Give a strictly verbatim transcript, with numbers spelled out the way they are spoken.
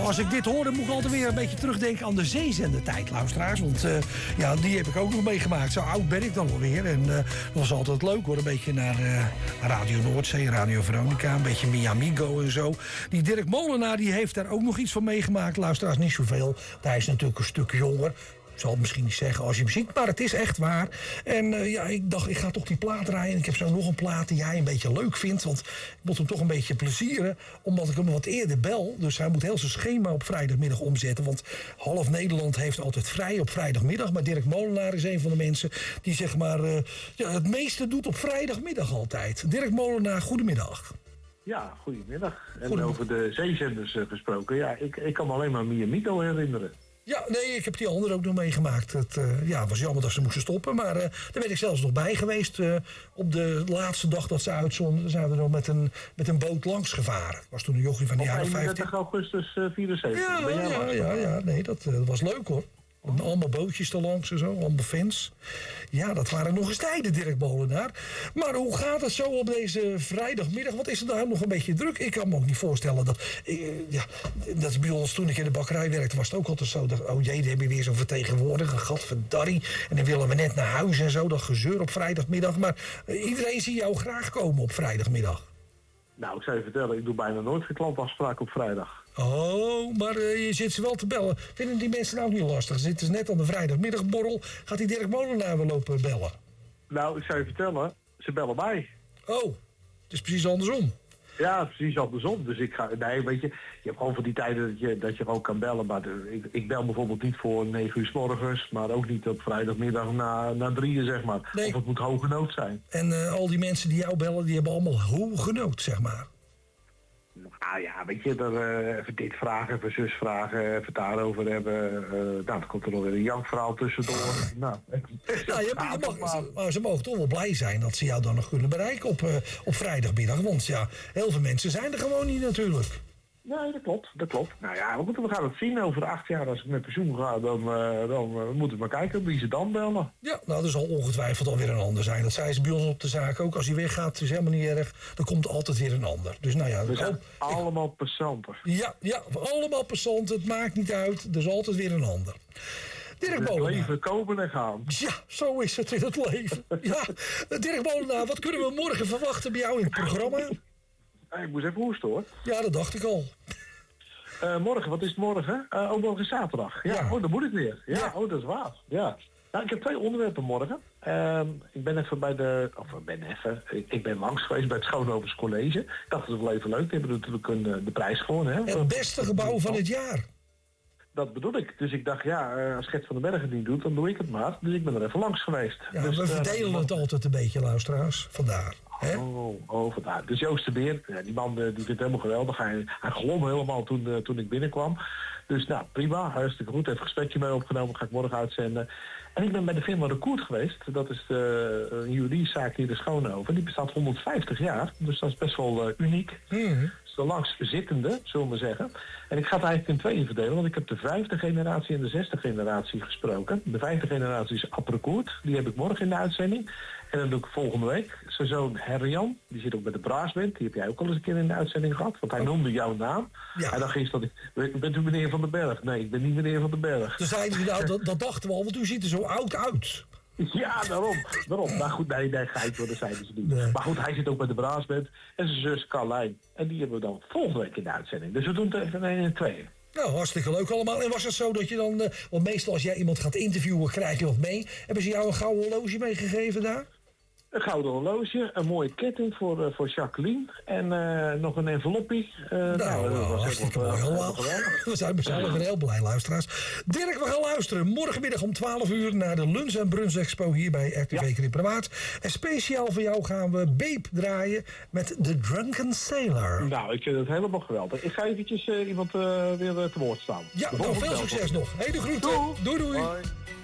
als ik dit hoor, dan moet ik altijd weer een beetje terugdenken aan de zeezendertijd, luisteraars. Want uh, ja, die heb ik ook nog meegemaakt. Zo oud ben ik dan alweer. En uh, dat was altijd leuk hoor. Een beetje naar uh, Radio Noordzee, Radio Veronica, een beetje Miamigo en zo. Die Dirk Molenaar, die heeft daar ook nog iets van meegemaakt. Luisteraars, niet zoveel. Want hij is natuurlijk een stuk jonger. Ik zal het misschien niet zeggen als je hem ziet, maar het is echt waar. En uh, ja, ik dacht, ik ga toch die plaat draaien. En ik heb zo nog een plaat die jij een beetje leuk vindt. Want ik moet hem toch een beetje plezieren. Omdat ik hem wat eerder bel. Dus hij moet heel zijn schema op vrijdagmiddag omzetten. Want half Nederland heeft altijd vrij op vrijdagmiddag. Maar Dirk Molenaar is een van de mensen die zeg maar uh, ja, het meeste doet op vrijdagmiddag altijd. Dirk Molenaar, goedemiddag. Ja, goedemiddag. En goedemiddag. Over de zeezenders uh, gesproken. Ja, ik, ik kan me alleen maar Miamigo herinneren. Ja, nee, ik heb die anderen ook nog meegemaakt. Het uh, ja, was jammer dat ze moesten stoppen, maar uh, daar ben ik zelfs nog bij geweest. Uh, op de laatste dag dat ze uitzonden, zijn we nog met een, met een boot langs gevaren. Was toen een jochie van de jaren vijftien. eenendertig augustus vierenzeventig. Ja, ben jij ja, ja, ja, nee, dat, uh, dat was leuk hoor. Oh. Allemaal bootjes er langs en zo, allemaal fans. Ja, dat waren nog eens tijden, Dirk Molenaar. Maar hoe gaat het zo op deze vrijdagmiddag? Wat is er daar nog een beetje druk? Ik kan me ook niet voorstellen dat... Uh, ja, dat is bij ons, toen ik in de bakkerij werkte, was het ook altijd zo. Dat, oh jee, dan heb je weer zo'n vertegenwoordiger, gadverdarrie. En dan willen we net naar huis en zo, dat gezeur op vrijdagmiddag. Maar uh, iedereen zie jou graag komen op vrijdagmiddag. Nou, ik zou je vertellen, ik doe bijna nooit geen klantafspraak op vrijdag. Oh, maar uh, je zit ze wel te bellen. Vinden die mensen nou niet lastig? Zitten ze net aan de vrijdagmiddagborrel. Gaat die Dirk Molenaar wel lopen bellen? Nou, ik zou je vertellen, ze bellen mij. Oh, het is precies andersom. Ja, precies andersom. Dus ik ga, nee, weet je, je hebt gewoon voor die tijden dat je, dat je ook kan bellen. Maar de, ik, ik bel bijvoorbeeld niet voor negen uur 's morgens, maar ook niet op vrijdagmiddag na, na drieën, zeg maar. Nee. Of het moet hoge nood zijn. En uh, al die mensen die jou bellen, die hebben allemaal hoge nood, zeg maar. Nou ja, weet je, dan, uh, even dit vragen, even zus vragen, even het daarover hebben. Uh, nou, dan komt er nog weer een jankverhaal tussendoor. nou, nou je, je mag, ze, maar ze mogen toch wel blij zijn dat ze jou dan nog kunnen bereiken op, uh, op vrijdagmiddag. Want ja, heel veel mensen zijn er gewoon niet natuurlijk. Nee, dat klopt, dat klopt. Nou ja, we, moeten, we gaan het zien over acht jaar. Als ik met pensioen ga, dan, uh, dan uh, moeten we maar kijken wie ze dan bellen. Ja, nou, er zal ongetwijfeld alweer een ander zijn. Dat zei ze bij ons op de zaak ook. Als hij weggaat, is helemaal niet erg. Dan komt altijd weer een ander. Dus nou ja, we zijn ook, allemaal passanten. Ja, ja, allemaal passanten. Het maakt niet uit. Er is altijd weer een ander. Dirk Molenaar. Het leven komen en gaan. Ja, zo is het in het leven. Ja, Dirk Molenaar, wat kunnen we morgen verwachten bij jou in het programma? Ik moest even hoesten hoor. Ja, dat dacht ik al. Uh, morgen, wat is het morgen? Uh, ook morgen zaterdag. Ja, ja. Oh, dan moet ik weer. Ja, ja, oh, dat is waar. Ja. Nou, ik heb twee onderwerpen morgen. Uh, ik ben even bij de... Of ik ben even... Ik, ik ben langs geweest bij het Schoonovers College. Ik dacht, dat is wel even leuk. Die hebben natuurlijk een, de prijs gewonnen. Hè? Het beste gebouw van het jaar. Dat bedoel ik. Dus ik dacht, ja, als Gert van den Berg het niet doet, dan doe ik het maar. Dus ik ben er even langs geweest. Ja, dus, we verdelen uh, het altijd een beetje, luisteraars. Vandaar. Hè? Oh, oh, vandaar. Dus Joost de Beer, ja, die man die vindt het helemaal geweldig. Hij, hij glom helemaal toen, uh, toen ik binnenkwam. Dus nou, prima. Hartstikke goed. Heeft een gesprekje mee opgenomen. Ga ik morgen uitzenden. En ik ben bij de firma Recourt geweest. Dat is de, een juridische hier de Schoonover. Die bestaat honderdvijftig jaar. Dus dat is best wel uh, uniek. Mm-hmm. De langs zittende, zullen we zeggen. En ik ga het eigenlijk in tweeën verdelen, want ik heb de vijfde generatie en de zesde generatie gesproken. De vijfde generatie is Ab Recourt, die heb ik morgen in de uitzending. En dan doe ik volgende week zijn zoon Herjan, die zit ook bij de Braasband. Die heb jij ook al eens een keer in de uitzending gehad, want hij noemde jouw naam. Ja. En dan ging dat ik, bent u meneer Van den Berg? Nee, ik ben niet meneer Van den Berg. Dus hij, nou, dat, dat dachten we al, want u ziet er zo oud uit. Ja, daarom. daarom. Maar goed, nee, nee, geit hoor, dat zeiden ze niet. Nee. Maar goed, hij zit ook bij de Braasband en zijn zus Carlijn. En die hebben we dan volgende week in de uitzending. Dus we doen het even in tweeën. Nou, hartstikke leuk allemaal. En was het zo dat je dan, uh, want meestal als jij iemand gaat interviewen, krijg je wat mee. Hebben ze jou een gouden horloge meegegeven daar? Een gouden horloge, een mooie ketting voor, uh, voor Jacqueline en uh, nog een enveloppie. Uh, nou, nou dat was hartstikke mooi. Uh, helemaal. We zijn mezelf weer heel blij, luisteraars. Dirk, we gaan luisteren morgenmiddag om twaalf uur naar de Lunch en Brunch Expo hier bij R T V ja. Primaat. En speciaal voor jou gaan we Babe draaien met The Drunken Sailor. Nou, ik vind het helemaal geweldig. Ik ga eventjes uh, iemand uh, weer uh, te woord staan. Ja, nou, veel succes nog. Hele groeten. Doei, doei. doei.